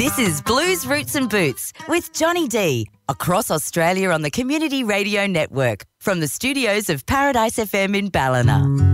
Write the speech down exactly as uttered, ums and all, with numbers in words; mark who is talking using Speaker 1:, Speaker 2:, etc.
Speaker 1: This is Blues, Roots and Boots with Johnny D, across Australia on the Community Radio Network from the studios of Paradise F M in Ballina.